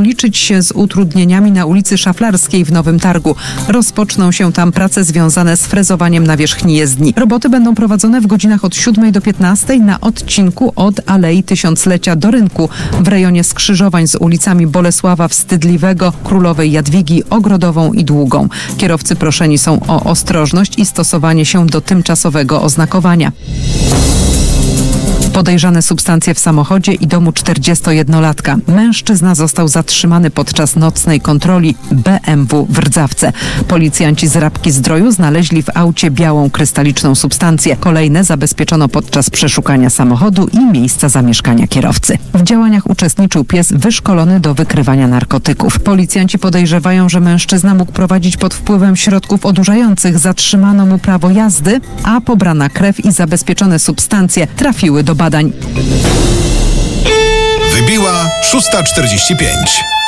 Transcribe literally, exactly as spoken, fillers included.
liczyć się z utrudnieniami na ulicy Szaflarskiej w Nowym Targu. Rozpoczną się tam prace związane z frezowaniem nawierzchni jezdni. Roboty będą prowadzone w godzinach od siódmej do piętnastej na odcinku od Alei Tysiąclecia do Rynku w rejonie skrzyżowań z ulicami Bolesława Wstydliwego, Królowej Jadwigi, Ogrodową i Długą. Kierowcy proszeni są o ostrożność i stosowanie się do tymczasowego oznakowania. Podejrzane substancje w samochodzie i domu czterdziestojednolatka. Mężczyzna został zatrzymany podczas nocnej kontroli B M W w Rdzawce. Policjanci z Rabki Zdroju znaleźli w aucie białą krystaliczną substancję. Kolejne zabezpieczono podczas przeszukania samochodu i miejsca zamieszkania kierowcy. W działaniach uczestniczył pies wyszkolony do wykrywania narkotyków. Policjanci podejrzewają, że mężczyzna mógł prowadzić pod wpływem środków odurzających. Zatrzymano mu prawo jazdy, a pobrana krew i zabezpieczone substancje trafiły do badań. Wybiła szósta czterdzieści pięć.